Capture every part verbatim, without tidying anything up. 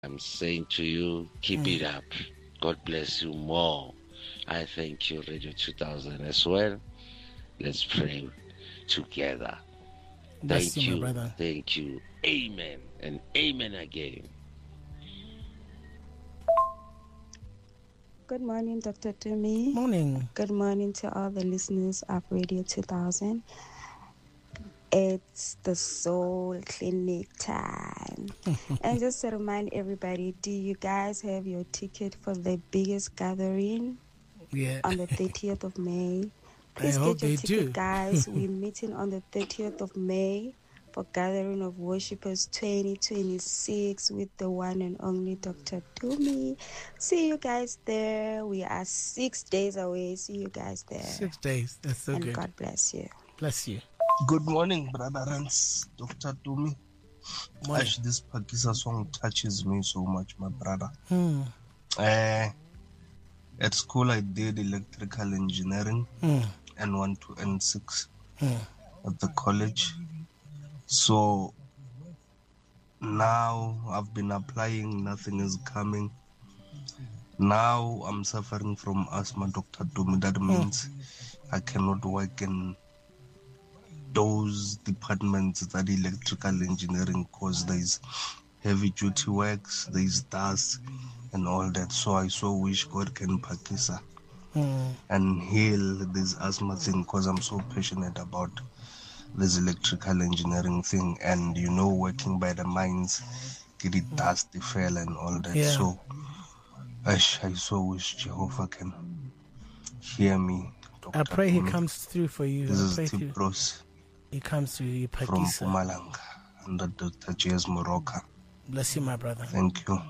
I'm saying to you, keep mm. it up. God bless you more. I thank you, Radio two thousand as well. Let's pray together. Bless Thank you, you, my brother. Thank you. Amen and amen again. Good morning, Doctor Tumi. Morning. Good morning to all the listeners of Radio two thousand. It's the Soul Clinic time. And just to remind everybody, do you guys have your ticket for the biggest gathering yeah. on the thirtieth of May? Please I get your ticket, do. guys. We're meeting on the thirtieth of May for Gathering of Worshippers twenty twenty-six with the one and only Doctor Tumi. See you guys there. We are six days away. See you guys there. Six days. That's so and good. God bless you. Bless you. Good morning, Brother Rance, Doctor Tumi. Ash, this Pakisa song touches me so much, my brother. Hmm. Uh, at school, I did electrical engineering, hmm. N one to N six hmm. at the college. So now I've been applying, nothing is coming. Now I'm suffering from asthma, Doctor Tumi. That means hmm. I cannot work in those departments that electrical engineering, because there's heavy duty works, there's dust and all that. So I so wish God can Pakisa mm. and heal this asthma thing, because I'm so passionate about this electrical engineering thing, and you know, working by the mines, get it dust, the fell and all that. Yeah. So I, I so wish Jehovah can hear me. Doctor I pray Tumi. He comes through for you. This I is pray Tipros. He comes to you, from Pakisa. Mpumalanga under Doctor J S Moroka. Bless you, my brother. Thank you.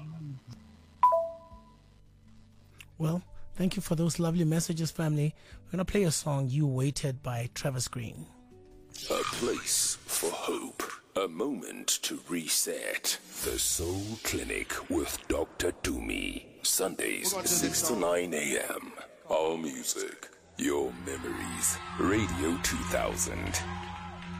Well, thank you for those lovely messages, family. We're going to play a song, You Waited by Travis Green. A place for hope. A moment to reset. The Soul Clinic with Doctor Tumi. Sundays, six to nine a.m. Our music, your memories. Radio two thousand.